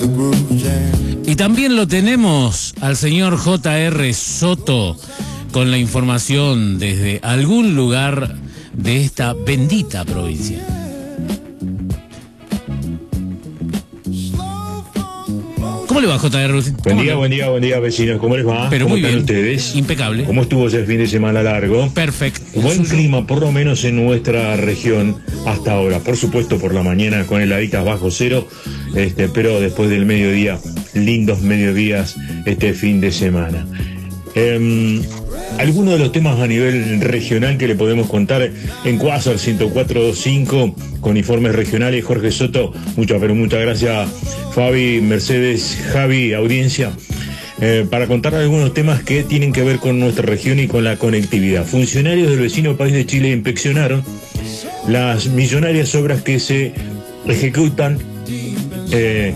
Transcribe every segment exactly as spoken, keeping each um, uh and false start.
Y también lo tenemos al señor J R Soto con la información desde algún lugar de esta bendita provincia. ¿Cómo le va, J R? Buen día, buen día, buen día, vecinos. ¿Cómo les va? Pero ¿Cómo muy están bien. ustedes? Impecable. ¿Cómo estuvo ese fin de semana largo? Perfecto. Buen clima, por lo menos en nuestra región hasta ahora. Por supuesto, por la mañana con heladitas bajo cero, este, pero después del mediodía, lindos mediodías este fin de semana. Eh, algunos de los temas a nivel regional que le podemos contar en Quasar ciento cuatro punto cinco con informes regionales. Jorge Soto, muchas, pero muchas gracias. Fabi, Mercedes, Javi, audiencia, eh, para contar algunos temas que tienen que ver con nuestra región y con la conectividad. Funcionarios del vecino país de Chile inspeccionaron las millonarias obras que se ejecutan eh,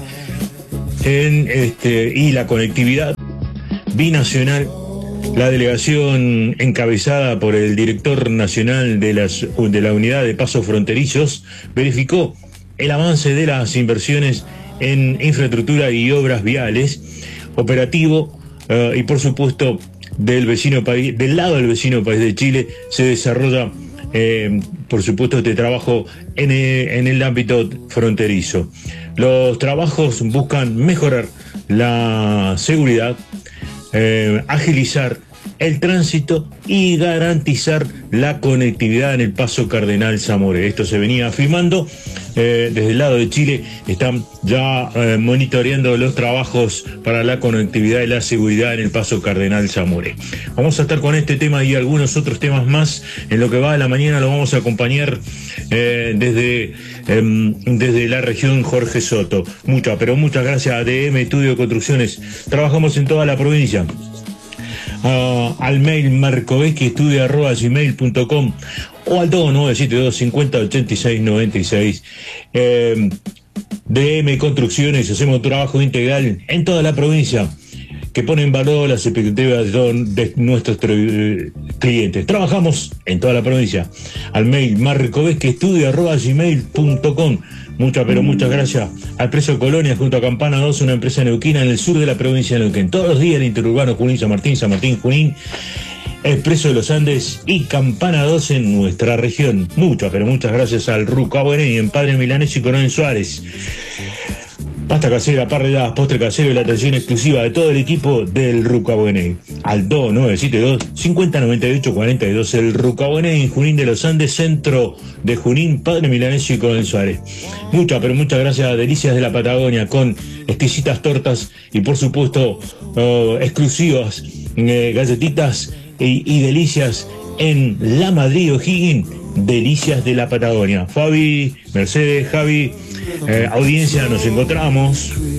en este y la conectividad binacional. La delegación encabezada por el director nacional de, las, de la unidad de pasos fronterizos verificó el avance de las inversiones en infraestructura y obras viales, operativo uh, y por supuesto del vecino país, del lado del vecino país de Chile se desarrolla eh, por supuesto este trabajo en el, en el ámbito fronterizo. Los trabajos buscan mejorar la seguridad, Eh, agilizar el tránsito y garantizar la conectividad en el paso Cardenal Zamoré. Esto se venía afirmando eh, desde el lado de Chile. Están ya eh, monitoreando los trabajos para la conectividad y la seguridad en el paso Cardenal Zamoré. Vamos a estar con este tema y algunos otros temas más. En lo que va a la mañana lo vamos a acompañar eh, desde, eh, desde la región Jorge Soto. Muchas, pero muchas gracias a D M Estudio de Construcciones. Trabajamos en toda la provincia. Uh, al mail marcovesquiestudio arroba gmail punto com o al dos nueve siete dos cincuenta ochenta y seis noventa y seis. eh, D M Construcciones, hacemos un trabajo integral en toda la provincia que pone en valor las expectativas de, de nuestros eh, clientes. Trabajamos en toda la provincia. Al mail marcovesquiestudio arroba gmail punto com. Muchas, pero muchas gracias al Preso Colonia junto a Campana dos, una empresa neuquina en el sur de la provincia de Neuquén. Todos los días el interurbano Junín, San Martín, San Martín, Junín, Expreso de los Andes y Campana dos en nuestra región. Muchas, pero muchas gracias al Ruca Bueney en Padre Milanés y Coronel Suárez. Pasta casera, parrilladas, postre casero y la atención exclusiva de todo el equipo del Ruca Bueney. Al dos nueve siete dos cincuenta noventa y ocho cuarenta y dos, el Ruca Bueney en Junín de los Andes, centro de Junín, Padre Milanés y Coronel Suárez. Muchas, pero muchas gracias a Delicias de la Patagonia con exquisitas tortas y por supuesto uh, exclusivas eh, galletitas y, y delicias en La Madrid O'Higgins, Delicias de la Patagonia. Fabi, Mercedes, Javi, eh, audiencia, nos encontramos.